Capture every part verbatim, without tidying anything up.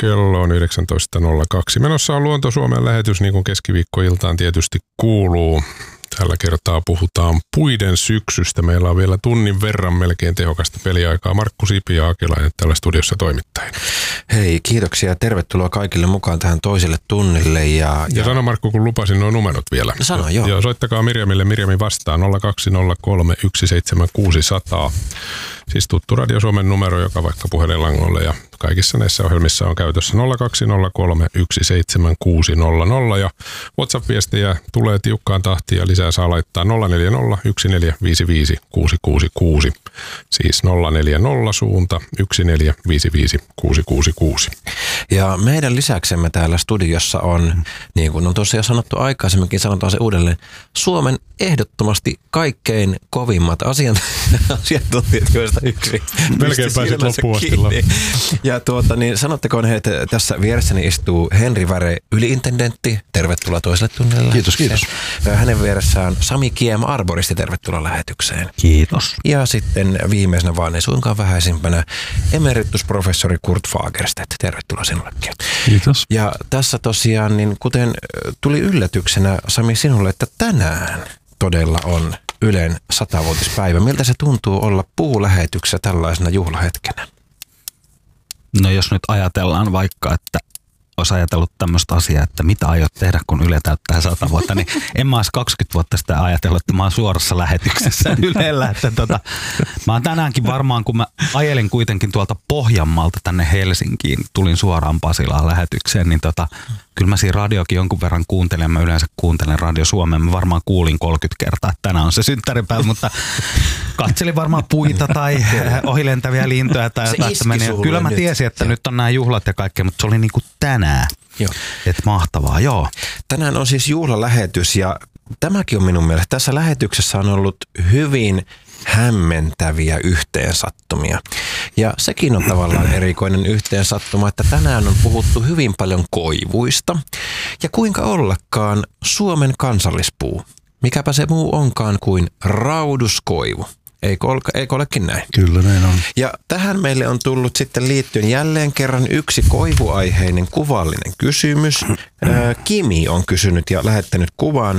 Kello on yhdeksäntoista nolla kaksi. Menossa on Luonto Suomen lähetys, niin kuin keskiviikkoiltaan tietysti kuuluu. Tällä kertaa puhutaan puiden syksystä. Meillä on vielä tunnin verran melkein tehokasta peliaikaa. Markku Sipi ja Akilainen täällä studiossa toimittajina. Hei, kiitoksia ja tervetuloa kaikille mukaan tähän toiselle tunnille. Ja, ja... ja sano Markku, kun lupasin nuo numerot vielä. Sano, joo. Ja soittakaa Mirjamille. Mirjami vastaa nolla kaksi nolla kolme yksi seitsemän kuusi nolla nolla. Siis tuttu Radio Suomen numero, joka vaikka puhelinlangolle ja kaikissa näissä ohjelmissa on käytössä nolla kaksi nolla kolme yksi seitsemän kuusi nolla nolla. Ja WhatsApp-viestejä tulee tiukkaan tahtiin ja lisää saa laittaa nolla neljä nolla yksi neljä viisi viisi kuusi kuusi kuusi. Siis nolla neljä nolla suunta yksi neljä viisi viisi kuusi kuusi kuusi. Ja meidän lisäksemme täällä studiossa on, niin kuin on tuossa jo sanottu aikaisemminkin, sanotaan se uudelleen, Suomen ehdottomasti kaikkein kovimmat asiantuntijat, joista yksi. Melkein pääsit loppuun asti. Ja tuota, niin sanottakoon he, että tässä vieressäni istuu Henri Väre, yliintendentti. Tervetuloa toiselle tunnille. Kiitos, kiitos. Hänen vieressään Sami Kiem, arboristi. Tervetuloa lähetykseen. Kiitos. Ja sitten viimeisenä vaan ei suinkaan vähäisimpänä emeritusprofessori Kurt Fagerstedt. Tervetuloa sinullekin. Kiitos. Ja tässä tosiaan, niin kuten tuli yllätyksenä Sami sinulle, että tänään todella on Ylen satavuotispäivä. Miltä se tuntuu olla puulähetyksessä tällaisena juhlahetkenä? No jos nyt ajatellaan vaikka, että olisi ajatellut tämmöistä asiaa, että mitä aiot tehdä, kun Yle täyttää sata vuotta, niin en mä olisi kaksikymmentä vuotta sitä ajatellut, että mä oon suorassa lähetyksessä Ylellä. Että tota, mä oon tänäänkin varmaan, kun mä ajelin kuitenkin tuolta Pohjanmaalta tänne Helsinkiin, tulin suoraan Pasilaan lähetykseen, niin tota, kyllä mä siinä radiokin jonkun verran kuuntelen. Mä yleensä kuuntelen Radio Suomen. Mä varmaan kuulin kolmekymmentä kertaa, että tänään on se synttäripäivä, mutta katselin varmaan puita tai ohilentäviä lintuja tai jotain. Kyllä mä tiesin, että nyt on nämä juhlat ja kaikkea, mutta se oli niinku tänään. Joo. Että mahtavaa, joo. Tänään on siis juhlalähetys ja tämäkin on minun mielestä. Tässä lähetyksessä on ollut hyvin hämmentäviä yhteensattumia. Ja sekin on tavallaan erikoinen yhteensattuma, että tänään on puhuttu hyvin paljon koivuista. Ja kuinka ollakaan Suomen kansallispuu. Mikäpä se muu onkaan kuin rauduskoivu. Eikö, ole, eikö olekin näin? Kyllä näin on. Ja tähän meille on tullut sitten liittyen jälleen kerran yksi koivuaiheinen kuvallinen kysymys. Ää, Kimi on kysynyt ja lähettänyt kuvan.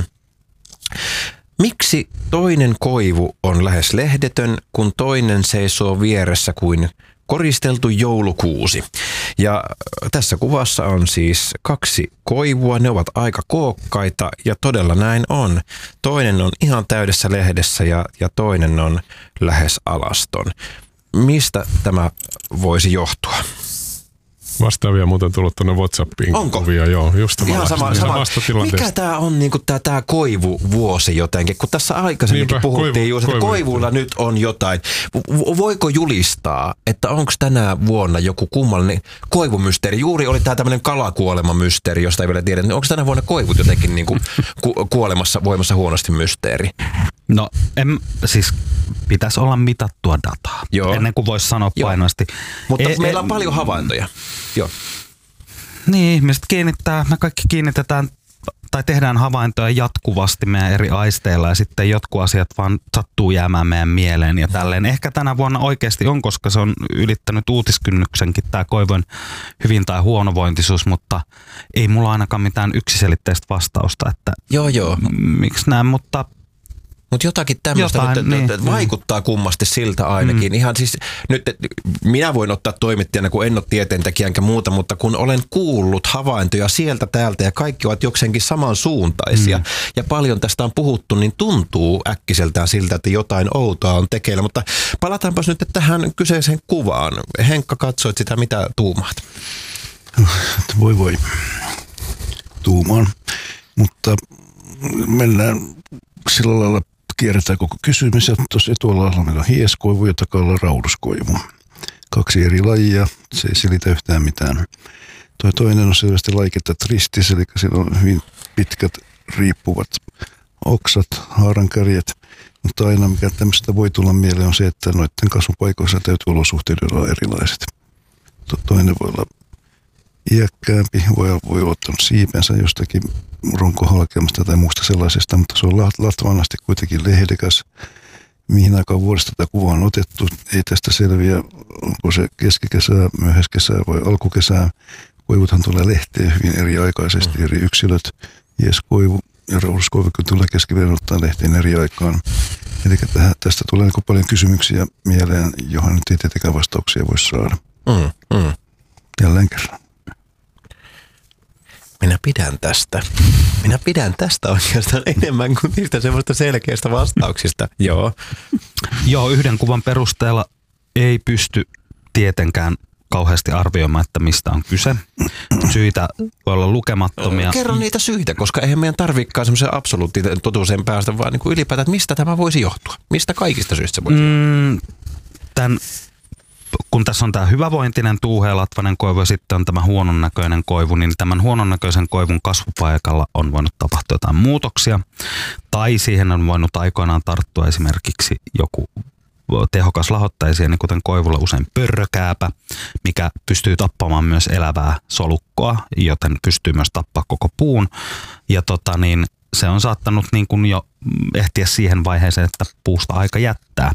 Miksi toinen koivu on lähes lehdetön, kun toinen seisoo vieressä kuin koristeltu joulukuusi? Ja tässä kuvassa on siis kaksi koivua, ne ovat aika kookkaita ja todella näin on. Toinen on ihan täydessä lehdessä ja, ja toinen on lähes alaston. Mistä tämä voisi johtua? Vastaavia muuten tullut tuonne WhatsAppiin. Onko? Kuvia, joo, just ihan sama, sama. Mikä tämä on niinku tää, tää koivuvuosi jotenkin? Kun tässä aikaisemminkin Niinpä, puhuttiin juuri, että koivuilla nyt on jotain. Voiko julistaa, että onko tänä vuonna joku kummallinen koivumysteeri? Juuri oli tää tämmöinen kalakuolemamysteeri, josta ei vielä tiedä. Onko tänä vuonna koivut jotenkin niinku ku- kuolemassa, voimassa huonosti mysteeri? No, en, siis pitäisi olla mitattua dataa, Joo. ennen kuin voisi sanoa Joo. painoisesti. Mutta e, meillä on e, paljon havaintoja. Joo. Niin, ihmiset kiinnittää, me kaikki kiinnitetään tai tehdään havaintoja jatkuvasti meidän eri aisteilla ja sitten jotkut asiat vaan sattuu jäämään meidän mieleen ja tälleen. Ehkä tänä vuonna oikeasti on, koska se on ylittänyt uutiskynnyksenkin tämä koivun hyvin tai huonovointisuus, mutta ei mulla ainakaan mitään yksiselitteistä vastausta, että joo, joo. miksi näin, mutta Mutta jotakin tämmöistä Jotain, nyt, niin. vaikuttaa kummasti siltä ainakin. Mm. Ihan siis, nyt minä voin ottaa toimittajana, kun en ole tieteentekijä enkä muuta, mutta kun olen kuullut havaintoja sieltä täältä ja kaikki ovat jokseenkin samansuuntaisia mm. ja paljon tästä on puhuttu, niin tuntuu äkkiseltään siltä, että jotain outoa on tekeillä. Mutta palataanpas nyt tähän kyseiseen kuvaan. Henkka, katsoit sitä, mitä tuumaat? Voi voi, tuumaan, mutta mennään sillä lailla. Kierretään koko kysymys ja tuossa etualalla meillä on hieskoivu ja takalla rauduskoivu. Kaksi eri lajia, se ei selitä yhtään mitään. Tuo toinen on selvästi laiketta tristis, eli sillä on hyvin pitkät riippuvat oksat, haarankärjet. Mutta aina mikä tämmöistä voi tulla mieleen on se, että noiden kasvupaikoissa täytyy olosuhteiden olla erilaiset. Toinen voi olla iäkkäämpi, voi, voi olla ottanut siipensä jostakin runkohalkeamasta tai muusta sellaisesta, mutta se on latvanasti kuitenkin lehdekäs. Mihin aikaan vuodesta tätä kuvaa on otettu, ei tästä selviä, onko se keskikesää, myöhäiskesää vai alkukesää. Koivuthan tulee lehteen hyvin eri aikaisesti, eri yksilöt. Jeeskoivu ja raudalliskoivu tulee keskiverran ottaa lehteen eri aikaan. Eli tästä tulee niin paljon kysymyksiä mieleen, johon nyt ei tietenkään vastauksia voi saada. Mm, mm. Jälleen kerran. Minä pidän tästä. Minä pidän tästä oikeastaan enemmän kuin niistä semmoista selkeistä vastauksista. Joo. Joo, yhden kuvan perusteella ei pysty tietenkään kauheasti arvioimaan, että mistä on kyse. Syitä voi olla lukemattomia. Kerro niitä syitä, koska eihän meidän tarvikaan semmoisen absoluuttisen totuuseen päästä, vaan niin kuin ylipäätään, että mistä tämä voisi johtua? Mistä kaikista syistä se voisi mm, tämän, kun tässä on tämä hyvävointinen tuuheelatvainen koivu ja sitten on tämä huonon näköinen koivu, niin tämän huonon näköisen koivun kasvupaikalla on voinut tapahtua jotain muutoksia. Tai siihen on voinut aikoinaan tarttua esimerkiksi joku tehokas lahottaisia, niin kuten koivulla usein pörrökääpä, mikä pystyy tappamaan myös elävää solukkoa, joten pystyy myös tappaa koko puun. Ja tota niin, se on saattanut niin kuin jo ehtiä siihen vaiheeseen, että puusta aika jättää.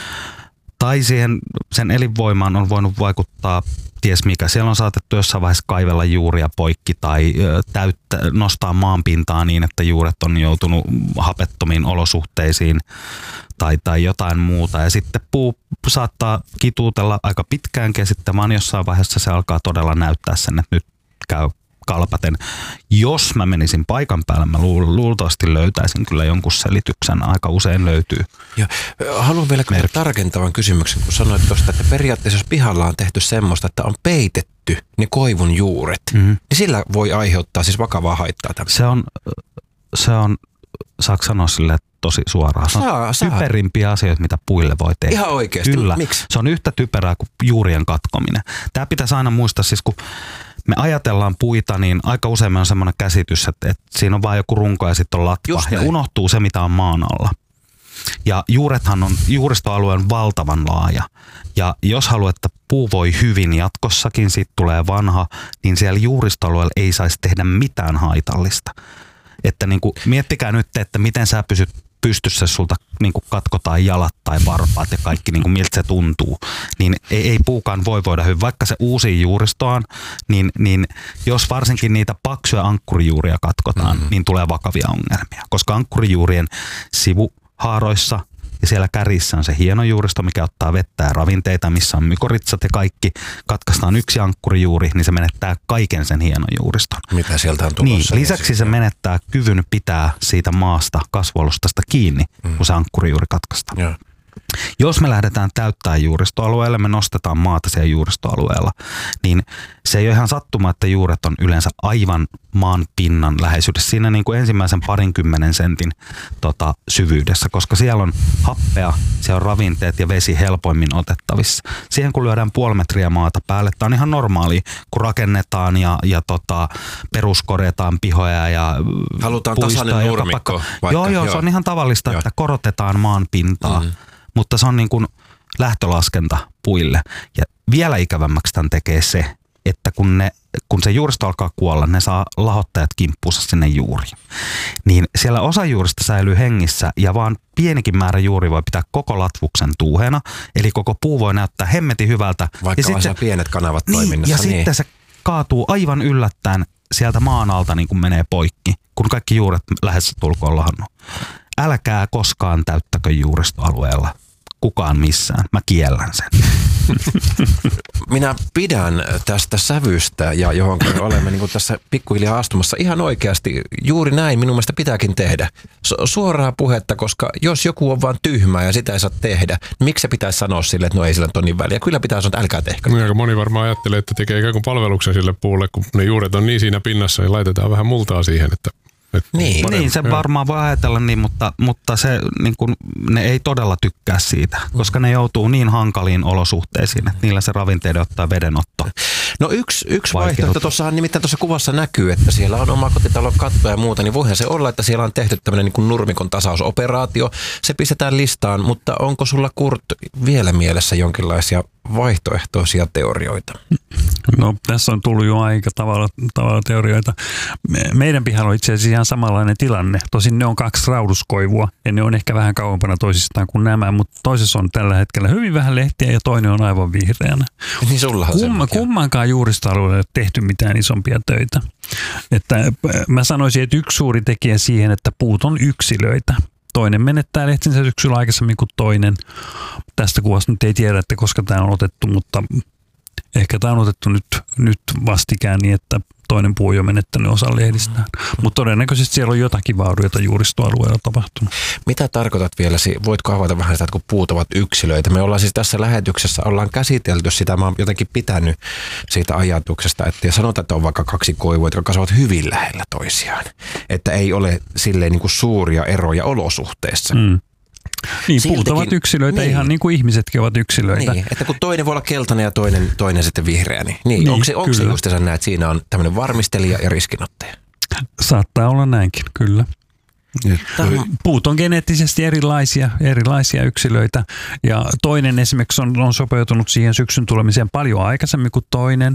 Tai siihen sen elinvoimaan on voinut vaikuttaa ties mikä. Siellä on saatettu jossain vaiheessa kaivella juuria poikki tai täyttä, nostaa maanpintaa niin, että juuret on joutunut hapettomiin olosuhteisiin tai, tai jotain muuta. Ja sitten puu saattaa kituutella aika pitkäänkin ja sitten vaan jossain vaiheessa se alkaa todella näyttää sen, että nyt käy kalpaten. Jos mä menisin paikan päälle, mä luultavasti löytäisin kyllä jonkun selityksen. Aika usein löytyy. Ja haluan vielä kyllä tarkentavan kysymyksen, kun sanoit tuosta, että periaatteessa jos pihalla on tehty semmoista, että on peitetty ne koivun juuret, mm-hmm. niin sillä voi aiheuttaa siis vakavaa haittaa. Tämän. Se on, se on, saako sanoa silleen tosi suoraan? Se on saa, typerimpiä saa. asioita, mitä puille voi tehdä. Ihan oikeasti. Kyllä. Miksi? Se on yhtä typerää kuin juurien katkominen. Tämä pitäisi aina muistaa, siis kun me ajatellaan puita, niin aika usein on semmoinen käsitys, että, että siinä on vain joku runko ja sitten on latva ja unohtuu se, mitä on maan alla. Ja juurethan on, juuristoalue on valtavan laaja. Ja jos haluat, että puu voi hyvin jatkossakin, siitä tulee vanha, niin siellä juuristoalueella ei saisi tehdä mitään haitallista. Että niin kuin, miettikää nyt, että miten sä pysyt pystyssä, sulta niin kuin katkotaan jalat tai varpaat ja kaikki, niin kuin miltä se tuntuu, niin ei, ei puukaan voi voida hyvin. Vaikka se uusi juuristoaan, niin, niin jos varsinkin niitä paksuja ankkurijuuria katkotaan, mm-hmm. niin tulee vakavia ongelmia. Koska ankkurijuurien sivuhaaroissa ja siellä kärissä on se hieno juuristo, mikä ottaa vettä ja ravinteita, missä on mykoritsat ja kaikki. Katkaistaan yksi ankkurijuuri, niin se menettää kaiken sen hienon juuriston. Mitä sieltä on tulossa? Niin, lisäksi se menettää kyvyn pitää siitä maasta kasvualustasta kiinni, mm. kun se ankkurijuuri katkaistaan. Ja. Jos me lähdetään täyttämään juuristoalueelle, me nostetaan maata siellä juuristoalueella, niin se ei ole ihan sattuma, että juuret on yleensä aivan maan pinnan läheisyydessä. Siinä niin kuin ensimmäisen parinkymmenen sentin tota, syvyydessä, koska siellä on happea, siellä on ravinteet ja vesi helpoimmin otettavissa. Siihen kun lyödään puoli metriä maata päälle, tämä on ihan normaali, kun rakennetaan ja, ja tota, peruskorjataan pihoja ja halutaan tasainen nurmikko. Vaikka, joo, joo, se on ihan tavallista, joo. että korotetaan maan pintaa. Mm. Mutta se on niin kuin lähtölaskenta puille. Ja vielä ikävämmäksi tämän tekee se, että kun, ne, kun se juuristo alkaa kuolla, ne saa lahottajat kimppuunsa sinne juuriin. Niin siellä osa juurista säilyy hengissä ja vaan pienikin määrä juuri voi pitää koko latvuksen tuuheena. Eli koko puu voi näyttää hemmetin hyvältä. Vaikka vaan pienet kanavat niin, toiminnassa. Ja niin. sitten se kaatuu aivan yllättäen sieltä maan alta niin kuin menee poikki, kun kaikki juuret lähes tulkoon lahannut. Älkää koskaan täyttäkö juuristoalueella kukaan missään. Mä kiellän sen. Minä pidän tästä sävystä ja johon olemme niin kuin tässä pikkuhiljaa astumassa ihan oikeasti. Juuri näin minun mielestä pitääkin tehdä. Suoraa puhetta, koska jos joku on vaan tyhmää ja sitä ei saa tehdä, niin miksi se pitäisi sanoa sille, että no ei sillä ole niin väliä. Kyllä pitää sanoa, että älkää tehkö. Aika moni varmaan ajattelee, että tekee ikään kuin palveluksen sille puulle, kun ne juuret on niin siinä pinnassa, niin laitetaan vähän multaa siihen, että Niin, niin, se varmaan voi ajatella niin, mutta, mutta se, niin kun, ne ei todella tykkää siitä, koska ne joutuu niin hankaliin olosuhteisiin, että niillä se ravinteiden ottaa vedenotto. No yksi, yksi vaihtoehto, tuossahan nimittäin tuossa kuvassa näkyy, että siellä on omakotitalon katto ja muuta, niin voihan se olla, että siellä on tehty tämmöinen niin kuin nurmikon tasausoperaatio. Se pistetään listaan, mutta onko sulla Kurt vielä mielessä jonkinlaisia vaihtoehtoisia teorioita? No tässä on tullut jo aika tavalla, tavalla teorioita. Meidän pihalla on itse asiassa ihan samanlainen tilanne. Tosin ne on kaksi rauduskoivua ja ne on ehkä vähän kauempana toisistaan kuin nämä, mutta toisessa on tällä hetkellä hyvin vähän lehtiä ja toinen on aivan vihreänä. Niin sullahan Kumma, kummankaan juuristoalueella ei ole tehty mitään isompia töitä. Että mä sanoisin, että yksi suuri tekijä siihen, että puut on yksilöitä. Toinen menettää lehtinsä syksyllä aikaisemmin kuin toinen. Tästä kuvasta nyt ei tiedä, että koska tämä on otettu, mutta ehkä tämä on otettu nyt, nyt vastikään niin, että toinen puu on jo menettänyt osan lehdistään. Mutta todennäköisesti siellä on jotakin vaurioita juuristoalueella tapahtunut. Mitä tarkoitat vielä? Voitko avata vähän sitä, että kun puut ovat yksilöitä? Me ollaan siis tässä lähetyksessä, ollaan käsitelty sitä, mä oon jotenkin pitänyt siitä ajatuksesta, että ja sanotaan, että on vaikka kaksi koivua, jotka kasvavat hyvin lähellä toisiaan. Että ei ole silleen niin kuin suuria eroja olosuhteissa. Mm. Niin, puut ovat yksilöitä niin. Ihan niin kuin ihmisetkin ovat yksilöitä. Niin, että kun toinen voi olla keltainen ja toinen, toinen sitten vihreä, niin, niin, niin onko se, onko se just sä näet, että siinä on tämmöinen varmistelija ja riskinottaja? Saattaa olla näinkin, kyllä. Tämä. Puut on geneettisesti erilaisia, erilaisia yksilöitä ja toinen esimerkiksi on, on sopeutunut siihen syksyn tulemiseen paljon aikaisemmin kuin toinen.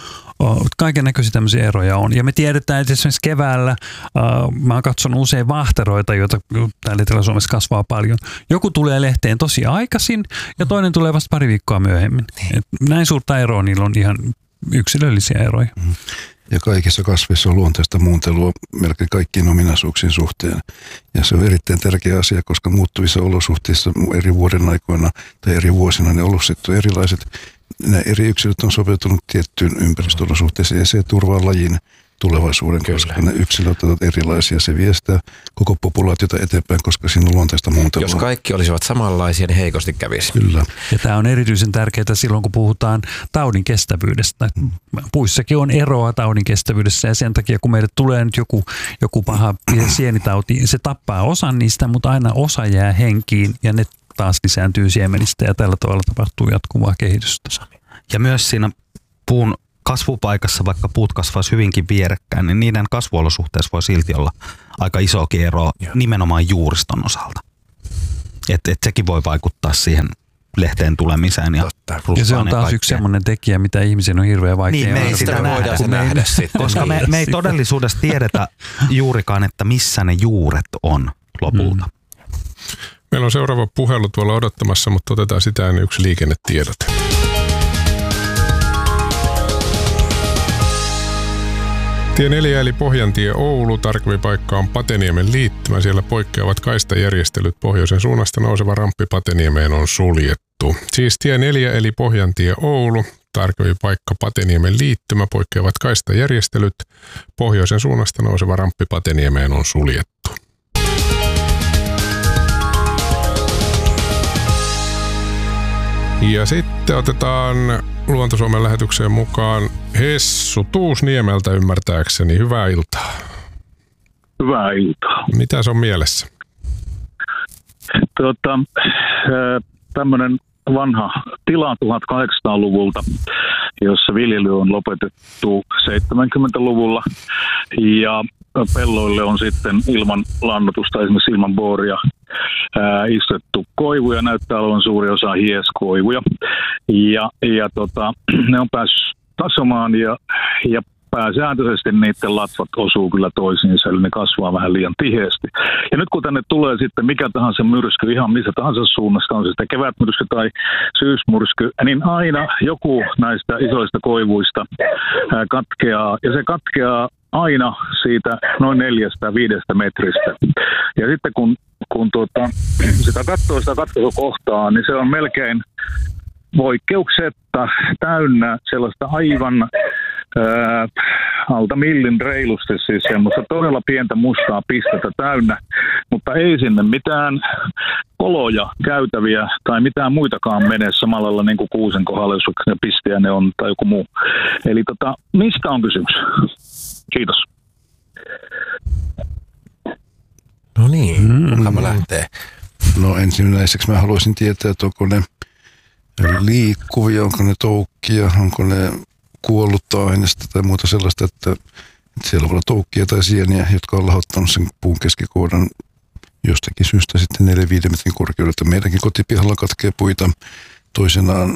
Kaiken näköisiä tämmöisiä eroja on. Ja me tiedetään, että esimerkiksi keväällä, uh, mä oon katsonut usein vahteroita, joita täällä Etelä-Suomessa kasvaa paljon. Joku tulee lehteen tosi aikaisin ja toinen tulee vasta pari viikkoa myöhemmin. Et näin suurta eroa, niillä on ihan yksilöllisiä eroja. Ja kaikissa kasveissa on luontaista muuntelua melkein kaikkien ominaisuuksien suhteen. Ja se on erittäin tärkeä asia, koska muuttuvissa olosuhteissa eri vuoden aikoina tai eri vuosina ne olosuhteet on erilaiset. Nämä eri yksilöt on sopeutunut tiettyyn ympäristöolosuhteeseen ja se turvaa lajin tulevaisuuden, Kyllä. koska ne yksilöt ovat erilaisia. Se viestää koko populaatiota eteenpäin, koska siinä on luontaista muuntelua. Jos kaikki olisivat samanlaisia, niin heikosti kävisi. Kyllä. Ja tämä on erityisen tärkeää silloin, kun puhutaan taudin kestävyydestä. Puissakin on eroa taudin kestävyydessä ja sen takia, kun meille tulee nyt joku, joku paha sienitauti, se tappaa osan niistä, mutta aina osa jää henkiin ja ne taas lisääntyy siemenistä ja tällä tavalla tapahtuu jatkuvaa kehitystä. Ja myös siinä puun kasvupaikassa, vaikka puut kasvaisi hyvinkin vierekkäin, niin niiden kasvuolosuhteessa voi silti olla aika isokin ero nimenomaan juuriston osalta. Että et sekin voi vaikuttaa siihen lehteen tulemiseen. Ja, ja se on taas kaikkea. Yksi sellainen tekijä, mitä ihmisen on hirveän vaikea niin, me ei sitä nähdä, se nähdä sitten. Koska me, me ei todellisuudessa tiedetä juurikaan, että missä ne juuret on lopulta. Mm. Meillä on seuraava puhelu tuolla odottamassa, mutta otetaan sitä ennen yksi liikennetiedot. Tie neljä eli Pohjantie Oulu, tarkempi paikka on Pateniemen liittymä. Siellä poikkeavat kaistajärjestelyt, pohjoisen suunnasta nouseva ramppi Pateniemeen on suljettu. Siis tie neljä eli Pohjantie Oulu, tarkempi paikka Pateniemen liittymä, poikkeavat kaistajärjestelyt, pohjoisen suunnasta nouseva ramppi Pateniemeen on suljettu. Ja sitten otetaan Luonto-Suomen lähetykseen mukaan Hessu Tuusniemeltä ymmärtääkseni. Hyvää iltaa. Hyvää iltaa. Mitä se on mielessä? Tuota, tämmöinen vanha tila tuhatkahdeksansataaluvulta, jossa viljely on lopetettu seitsemänkymmentäluvulla ja pelloille on sitten ilman lannoitusta, esimerkiksi ilman booria, ää, istettu koivuja, näyttää olevan suuri osa hieskoivuja. Ja, ja tota, ne on päässyt tasomaan ja, ja pääsääntöisesti niiden latvat osuu kyllä toisiinsa, eli ne kasvaa vähän liian tiheesti. Ja nyt kun tänne tulee sitten mikä tahansa myrsky, ihan missä tahansa suunnasta, on se sitten kevätmyrsky tai syysmyrsky, niin aina joku näistä isoista koivuista ää, katkeaa, ja se katkeaa aina siitä noin neljästä viidestä metristä. Ja sitten kun, kun tuota, sitä katsoo sitä katkaisukohtaa, niin se on melkein poikkeuksetta täynnä sellaista aivan ää, alta millin reilusti, siis semmoista todella pientä mustaa pistettä täynnä, mutta ei sinne mitään koloja, käytäviä tai mitään muitakaan mene samalla lailla niin kuin kuusen kohdalla, jos ne pistiä ne on tai joku muu. Eli tota, mistä on kysymys? Kiitos. No niin, kuinka lähtee? No ensimmäiseksi mä haluaisin tietää, että onko ne liikkuvia, onko ne toukkia, onko ne kuollutta aineesta tai muuta sellaista, että, että siellä voi olla toukkia tai sieniä, jotka on lahottanut sen puun keskikoodan jostakin syystä sitten neljä viisi metrin korkeudelta. Meidänkin kotipihalla katkee puita. Toisenaan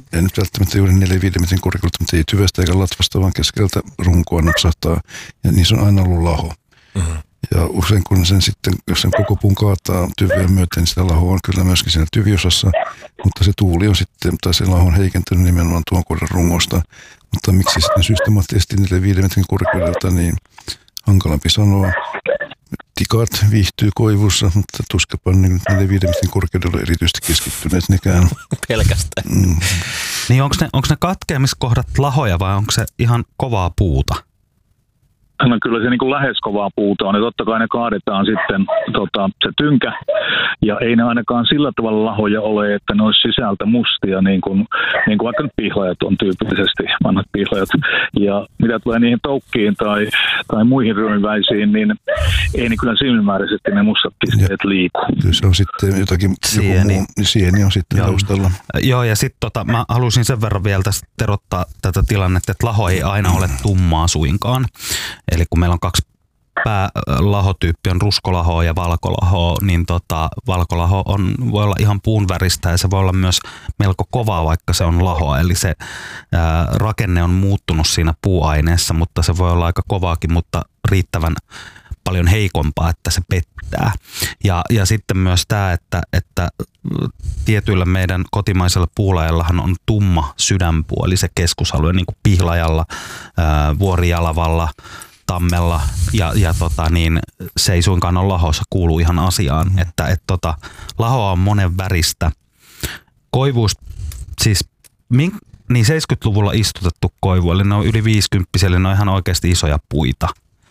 ei nyt välttämättä juuri neljä viiden metrin korkeudella, mutta ei tyvestä eikä latvasta, vaan keskeltä runkoa napsahtaa. Ja niissä on aina ollut laho. Mm-hmm. Ja usein kun sen sitten, jos sen koko puun kaataa tyveen myöten, niin sitä lahoa on kyllä myöskin siinä tyviosassa, mutta se tuuli on sitten, tai se laho on heikentynyt nimenomaan tuon kohdan rungosta. Mutta miksi sitten systemaattisesti neljä viiden metrin korkeudelta, niin hankalampi sanoa. Tikat viihtyy koivussa, mutta tuskapa niin neljä viiden metrin korkeudella erityisesti keskittyneet nekään. Pelkästään. Mm. Niin onko ne, onko ne katkeamiskohdat lahoja vai onko se ihan kovaa puuta? No kyllä se niin kuin lähes kovaa puuta on, ja totta kai ne kaadetaan sitten tota, se tynkä, ja ei ne ainakaan sillä tavalla lahoja ole, että ne olisi sisältä mustia, niin kuin, niin kuin vaikka nyt pihlajat on tyypillisesti, vanhat pihlajat. Ja mitä tulee niihin toukkiin tai, tai muihin ryömiväisiin, niin ei niin kyllä silmämääräisesti ne mustat pisteet liiku. Se on sitten jotakin, sieni. Joku muu, niin sieni on sitten taustalla. Joo, ja sitten tota, mä halusin sen verran vielä tästä terottaa tätä tilannetta, että laho ei aina ole tummaa suinkaan. Eli kun meillä on kaksi päälahotyyppiä, on ruskolahoa ja valkolahoa, niin tota, valkolaho on, voi olla ihan puun väristä ja se voi olla myös melko kovaa, vaikka se on lahoa. Eli se ää, rakenne on muuttunut siinä puuaineessa, mutta se voi olla aika kovaakin, mutta riittävän paljon heikompaa, että se pettää. Ja, ja sitten myös tämä, että, että tietyillä meidän kotimaisella puulajellahan on tumma sydänpuoli, se keskusalue, niin kuin pihlajalla, ää, vuorijalavalla, tammella ja, ja tota, niin, se ei suinkaan ole lahossa, kuuluu ihan asiaan, mm. että et, tota, lahoa on monen väristä. Koivuus, siis min, niin seitsemänkymmentäluvulla istutettu koivu, eli ne on yli viisikymppisiä, eli ne on ihan oikeasti isoja puita.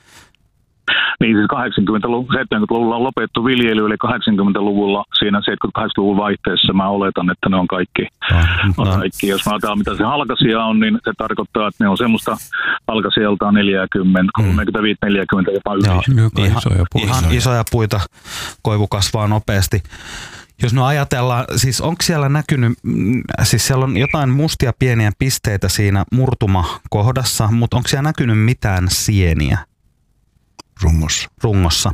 Niin siis kahdeksankymmentäluvulla, seitsemänkymmentäluvulla on lopetettu viljely, eli kahdeksankymmentäluvulla siinä seitsemänkymmentäkahdeksan-luvun vaihteessa mä oletan, että ne on kaikki. No, no. kaikki. Jos mä ajatellaan, mitä se halkasia on, niin se tarkoittaa, että ne on semmoista halkasijaltaan neljäkymmentä, kolmekymmentäviisi neljäkymmentä jopa yli. Joo, ihan, isoja puita. Ihan isoja puita, koivu kasvaa nopeasti. Jos no ajatellaan, siis onko siellä näkynyt, siis siellä on jotain mustia pieniä pisteitä siinä murtumakohdassa, mutta onko siellä näkynyt mitään sieniä? Rungossa. Rungossa.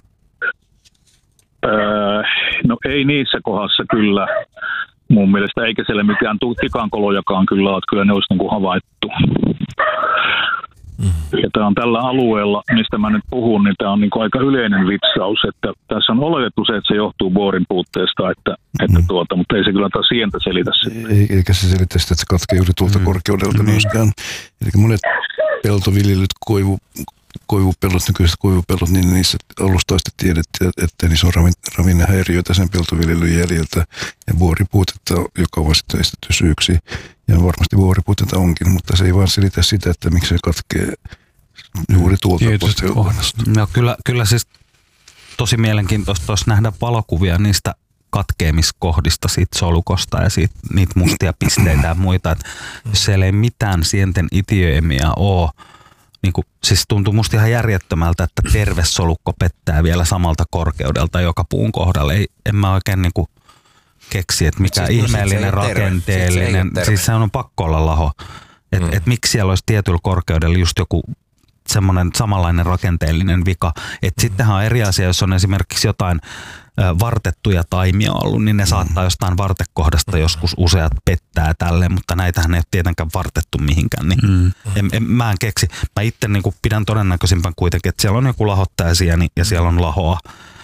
Öö, no ei niissä kohdassa kyllä mun mielestä, eikä siellä mikään tikankolojakaan kyllä ole, kyllä ne olisi niin kuin havaittu. Mm-hmm. Ja tämä on tällä alueella, mistä mä nyt puhun, niin tämä on niin kuin aika yleinen vitsaus, että tässä on oletettu se, että se johtuu boorin puutteesta, että, mm-hmm. että tuota, mutta ei se kyllä taas sientä selitä sitä. Ei, eikä se selitä sitä, että se katkee juuri tuolta mm-hmm. korkeudelta mm-hmm. myöskään. Eli monet peltoviljelyt, koivu, koivupellot, nykyiset koivupellot, niin niissä alusta asti tiedettiin, että niissä on ravinnehäiriöitä sen peltoviljelyn jäljiltä ja vuoripuutetta, joka on sitten estetty syyksi. Ja varmasti vuoripuutetta onkin, mutta se ei vaan selitä sitä, että miksi se katkee juuri tuolta kohdasta. No, kyllä, kyllä siis tosi mielenkiintoista olisi nähdä valokuvia niistä katkeamiskohdista siitä solukosta ja siitä, niitä mustia pisteitä ja muita. Että jos siellä ei mitään sienten itiöemiä ole, niin kuin, siis tuntuu musta ihan järjettömältä, että terve solukko pettää vielä samalta korkeudelta joka puun kohdalla. Ei, en mä oikein niin kuin keksi, että mikä siis, ihmeellinen, no, rakenteellinen, se siis se on pakko olla laho. Että mm. et miksi siellä olisi tietyllä korkeudella just joku semmoinen samanlainen rakenteellinen vika. Että mm. sittenhän on eri asia, jos on esimerkiksi jotain ö, vartettuja taimia ollut, niin ne mm. saattaa jostain vartekohdasta mm. joskus useat pettää tälleen, mutta näitähän ei ole tietenkään vartettu mihinkään. Niin mm. en, en, mä en keksi. Mä itse niin kuin pidän todennäköisimpän kuitenkin, että siellä on joku lahottajasieni ja siellä on lahoa.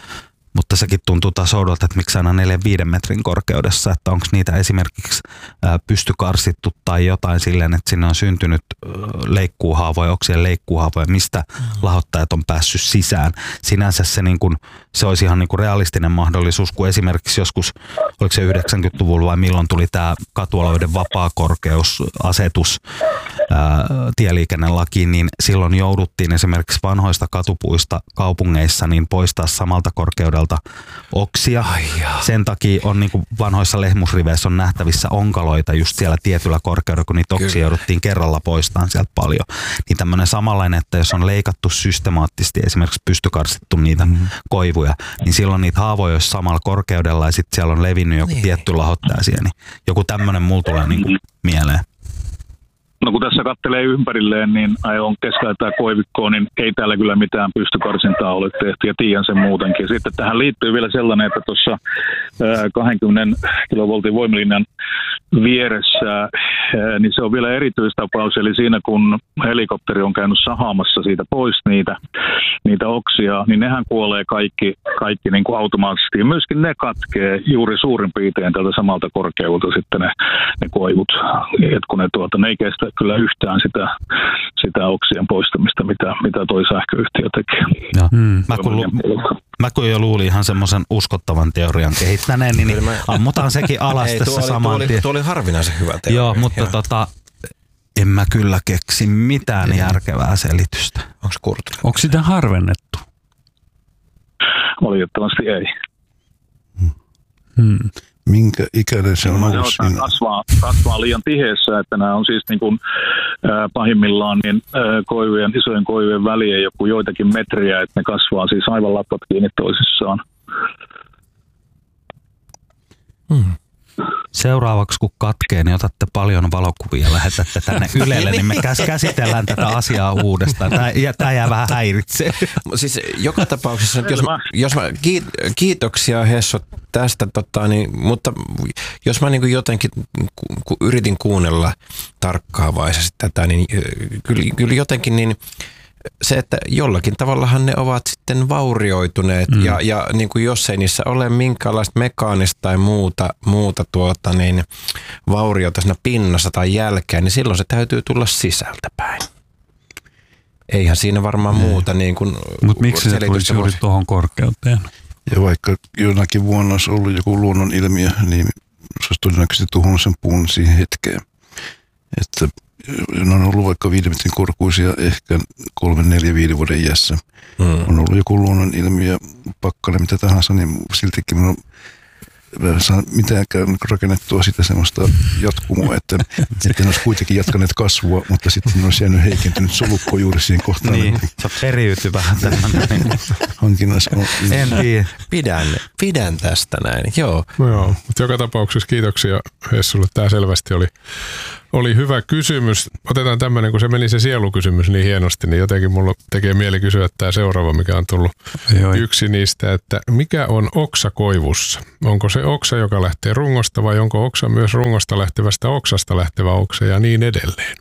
Mutta sekin tuntuu taas oudolta, että miksi aina neljä viiden metrin korkeudessa, että onko niitä esimerkiksi pystykarsittu tai jotain silleen, että sinne on syntynyt leikkuuhaavoja, onko siellä leikkuuhaavoja, mistä lahottajat on päässyt sisään. Sinänsä se, niin kuin, se olisi ihan niin kuin realistinen mahdollisuus, kun esimerkiksi joskus, oliko se yhdeksänkymmentäluvulla vai milloin tuli tämä katualueiden vapaakorkeusasetus ää, tieliikennelakiin, niin silloin jouduttiin esimerkiksi vanhoista katupuista kaupungeissa niin poistaa samalta korkeudelta oksia. Sen takia on niin kuin vanhoissa lehmusriveissä on nähtävissä onkaloita just siellä tietyllä korkeudella, kun niitä oksia jouduttiin kerralla poistamaan sieltä paljon. Niin tämmöinen samanlainen, että jos on leikattu systemaattisesti, esimerkiksi pystykarsittu niitä mm-hmm. koivuja, niin silloin niitä haavoja olisi samalla korkeudella ja sitten siellä on levinnyt joku niin. tietty lahottaja siellä. Niin joku tämmöinen mulla tulee niin kuin mieleen. No kun tässä kattelee ympärilleen, niin aion keskellä tämä koivikkoon, niin ei täällä kyllä mitään pystykarsintaa ole tehty ja tiedän sen muutenkin. Sitten tähän liittyy vielä sellainen, että tuossa kaksikymmentä kilovoltin voimalinjan vieressä, niin se on vielä erityistapaus. Eli siinä kun helikopteri on käynyt sahaamassa siitä pois niitä, niitä oksia, niin nehän kuolee kaikki, kaikki niin kuin automaattisesti. Ja myöskin ne katkee juuri suurin piirtein tältä samalta korkeudelta sitten ne, ne koivut. Et kun ne, tuota, ne ei kestä kyllä yhtään sitä, sitä oksien poistamista, mitä, mitä toi sähköyhtiö tekee. Hmm. Mä, kun, mä kun jo luulin ihan semmoisen uskottavan teorian kehittäneen, niin, niin ammutaan sekin alas ei, tässä saman tien. Tuo oli harvinaisen hyvä teoria. Joo, mutta tota, en mä kyllä keksi mitään ei. järkevää selitystä. Onko Kurtula? Onko sitä harvennettu? Valitettavasti ei. Hmm. Minkä ikäinen se on ollut siinä? Kasvaa, kasvaa liian tiheessä, että nämä on siis niin kuin, äh, pahimmillaan niin, äh, koivujen, isojen koivujen väliä joku joitakin metriä, että ne kasvaa siis aivan lappat kiinni toisissaan. Hmm. Seuraavaksi kun katkee, niin otatte paljon valokuvia ja lähetätte tänne Ylelle, niin me käsitellään tätä asiaa uudestaan. Tämä, tämä jää vähän häiritsee. Siis joka tapauksessa, jos mä, jos mä kiitoksia Hesso tästä, tota, niin, mutta jos mä niin kuin jotenkin ku, yritin kuunnella tarkkaavaisesti tätä, niin kyllä, kyllä jotenkin niin se, että jollakin tavallahan ne ovat sitten vaurioituneet mm. ja, ja niin kuin jos ei niissä ole minkäänlaista mekaanista tai muuta, muuta tuota, niin vauriota siinä pinnassa tai jälkeen, niin silloin se täytyy tulla sisältä päin. Eihän siinä varmaan mm. muuta niin kuin mutta miksi se tulisi juuri tuohon korkeuteen? Ja vaikka jonakin vuonna olisi ollut joku luonnonilmiö, niin se olisi todennäköisesti tuhonnut sen puun siihen hetkeen. Että ne on ollut vaikka viiden metrin korkuisia ehkä kolme, neljä, viiden vuoden iässä. Mm. On ollut joku luonnonilmiö, pakkanen, mitä tahansa, niin siltikin minun on saa mitenkään rakennettua sitä semmoista jatkumoa, että, että ne olisi kuitenkin jatkaneet kasvua, mutta sitten ne olisi jäänyt heikentynyt solukko juuri siihen kohtaan. Niin, se periytyy vähän tämmöinen. Hankinnassa on. En tiedä. Pidän, pidän tästä näin, joo. No joo, mutta joka tapauksessa kiitoksia Hessulle. Tämä selvästi oli, oli hyvä kysymys. Otetaan tämmöinen, kun se meni se sielukysymys niin hienosti, niin jotenkin mulla tekee mieli kysyä tämä seuraava, mikä on tullut joo. yksi niistä, että mikä on oksa koivussa? Onko se oksa, joka lähtee rungosta vai onko oksa myös rungosta lähtevästä oksasta lähtevä oksa ja niin edelleen?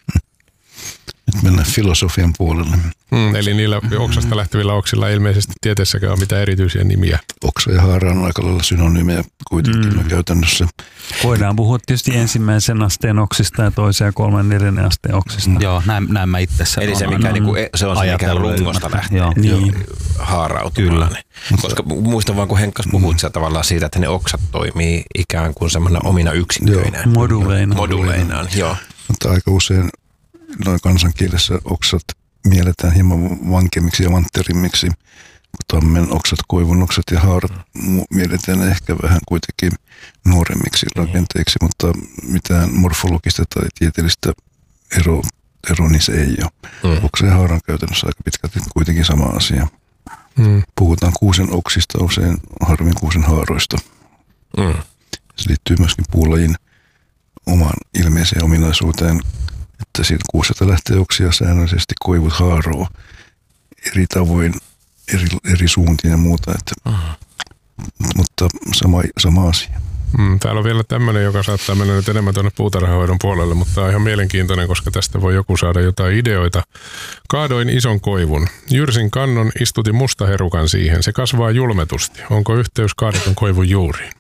Nyt mennään filosofian puolelle. Mm, eli niillä oksasta lähtevillä oksilla ei ilmeisesti tieteessäkään ole mitään erityisiä nimiä. Oksa ja haara on aika lailla synonyymejä kuitenkin mm. käytännössä. Voidaan puhua tietysti ensimmäisen asteen oksista ja toisen ja kolmen neljännen asteen oksista. Mm. Joo, näin, näin mä itse sen eli se, mikä, niinku, se on se, mikä rungosta lähtee niin. haarautumaan. Koska muistan vaan, kun Henkkas puhut mm. tavallaan siitä, että ne oksat toimii ikään kuin semmoinen omina yksinköinään. Moduleina. Moduleinaan, joo. Mutta aika usein noin kansankielessä oksat mielletään hieman vankemmiksi ja vantterimmiksi. Tammen oksat, koivun oksat ja haarat mielletään ehkä vähän kuitenkin nuoremmiksi rakenteiksi, mutta mitään morfologista tai tieteellistä ero, ero niissä ei ole. Mm. Oksa ja haara on käytännössä aika pitkälti kuitenkin sama asia. Mm. Puhutaan kuusen oksista, usein harvemmin kuusen haaroista. Mm. Se liittyy myöskin puulajin omaan ilmeiseen ominaisuuteen, että siitä kuuselta lähtee oksia säännöllisesti, koivut haaroo eri tavoin, eri, eri suuntiin ja muuta, että, uh-huh. mutta sama, sama asia. Mm, täällä on vielä tämmöinen, joka saattaa mennä nyt enemmän tuonne puutarhahoidon puolelle, mutta on ihan mielenkiintoinen, koska tästä voi joku saada jotain ideoita. Kaadoin ison koivun. Jyrsin kannon, istutin mustaherukan siihen. Se kasvaa julmetusti. Onko yhteys kaadetun koivun juuriin?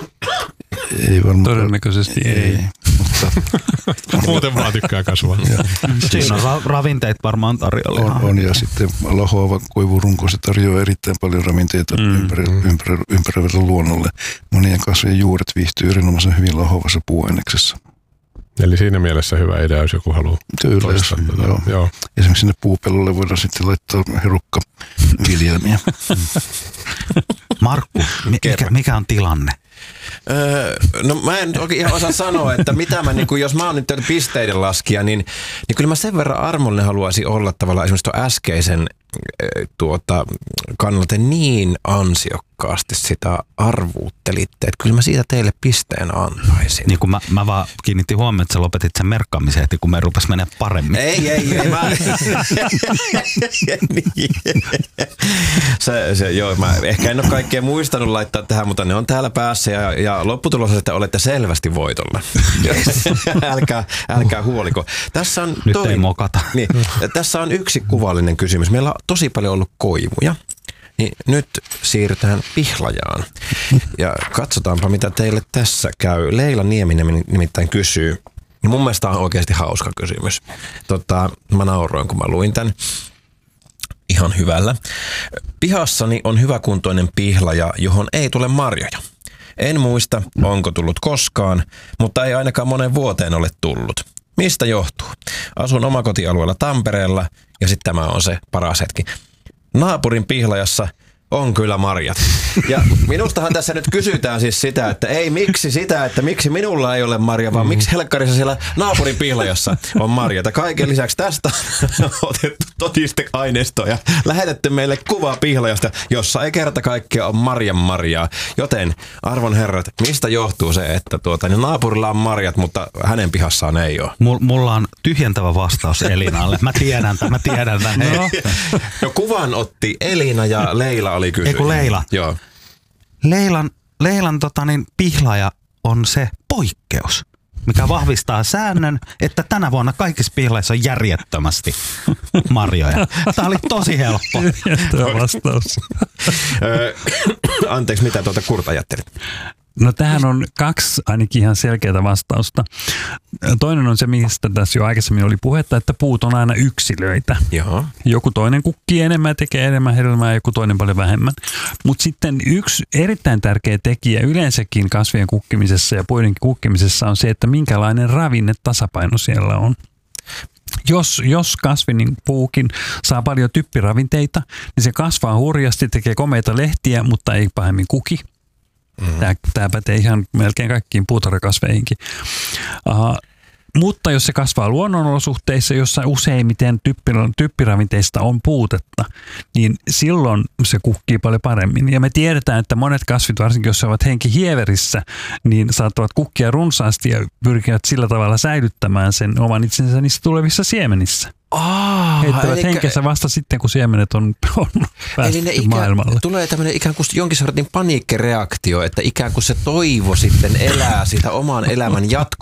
Ei varmaan. Todennäköisesti ei. ei. Mutta muuten vaan tykkää kasvaa. Siinä on ra- ravinteet varmaan tarjolla. On, on ja sitten lahoava koivurunko, se tarjoaa erittäin paljon ravinteita mm. ympärä, ympärä, ympäröivälle luonnolle. Monien kasvien juuret viihtyy erinomaisen hyvin lahoavassa puuaineksessa. Eli siinä mielessä hyvä idea, jos joku haluaa Kyllä, toistaa tätä. Joo. Joo. Esimerkiksi sinne puupellolle voidaan sitten laittaa herukkaviljelmiä. Markku, mikä, mikä on tilanne? Öö, no mä en oikein ihan osaa sanoa, että mitä mä, niin kuin, jos mä oon nyt pisteiden laskija, niin, niin kyllä mä sen verran armollinen haluaisin olla tavallaan esimerkiksi tuon äskeisen tuota, kannalta niin ansiokkaasti sitä arvuuttelitte, että kyllä mä siitä teille pisteen antaisin. Niin kuin mä, mä vaan kiinnitin huomioon, että sä lopetit sen merkkaamisen heti, kun me rupes menee paremmin. Ei, ei, ei. Mä... se, se, joo, mä ehkä en ole kaikkea muistanut laittaa tähän, mutta ne on täällä päässä ja, ja lopputulos on, että olette selvästi voitolla. älkää, älkää huoliko. Tässä on Nyt toi... ei mokata. Niin, tässä on yksi kuvallinen kysymys. Meillä on tosi paljon ollut koivuja. Niin nyt siirrytään Pihlajaan. Ja katsotaanpa, mitä teille tässä käy. Leila Nieminen nimittäin kysyy. Ja mun mielestä on oikeasti hauska kysymys. Tota, mä nauroin, kun mä luin tän. Ihan hyvällä. Pihassani on hyväkuntoinen pihlaja, johon ei tule marjoja. En muista, onko tullut koskaan, mutta ei ainakaan monen vuoteen ole tullut. Mistä johtuu? Asun omakotialueella Tampereella ja sitten tämä on se paras hetki. Naapurin pihlajassa on kyllä marjat. Ja minustahan tässä nyt kysytään siis sitä, että ei miksi sitä, että miksi minulla ei ole marja, vaan miksi helkkarissa siellä naapurin pihlajassa on marjata. Kaiken lisäksi tästä on otettu todisteaineistoa ja lähetetty meille kuva pihlajasta, jossa ei kerta kaikkea ole marjan marjaa. Joten arvon herrat, mistä johtuu se, että tuota, niin naapurilla on marjat, mutta hänen pihassaan ei ole? Mulla on tyhjentävä vastaus Elinalle. Mä tiedän tämän, mä tiedän tämän. No. No kuvan otti Elina ja Leila oli kysyjä. Ei kun Leila. Joo. Leilan, Leilan tota niin, pihlaja on se poikkeus, mikä vahvistaa säännön, että tänä vuonna kaikissa pihlaissa on järjettömästi marjoja. Tämä oli tosi helppo. Tämä vastaus. Anteeksi, mitä tuota Kurt ajattelit? No tähän on kaksi ainakin ihan selkeää vastausta. Toinen on se, mistä tässä jo aikaisemmin oli puhetta, että puut on aina yksilöitä. Joo. Joku toinen kukkii enemmän, tekee enemmän hedelmää ja joku toinen paljon vähemmän. Mutta sitten yksi erittäin tärkeä tekijä yleensäkin kasvien kukkimisessa ja puiden kukkimisessa on se, että minkälainen ravinnetasapaino siellä on. Jos, jos kasvi, niin puukin, saa paljon typpiravinteita, niin se kasvaa hurjasti, tekee komeita lehtiä, mutta ei pahemmin kuki. Mm-hmm. Tämä, tämä pätee ihan melkein kaikkiin puutarhakasveihinkin. Uh, mutta jos se kasvaa luonnonolosuhteissa, jossa useimmiten typpiravinteista on puutetta, niin silloin se kukkii paljon paremmin. Ja me tiedetään, että monet kasvit, varsinkin jos ovat henkihieverissä, niin saattavat kukkia runsaasti ja pyrkivät sillä tavalla säilyttämään sen oman itsensä niissä tulevissa siemenissä. Ah, heittävät eli henkensä vasta sitten, kun siemenet on, on päästy eli maailmalle. Tulee tämmöinen ikään kuin jonkin sortin paniikkireaktio, että ikään kuin se toivo sitten elää sitä oman elämän jatkoa.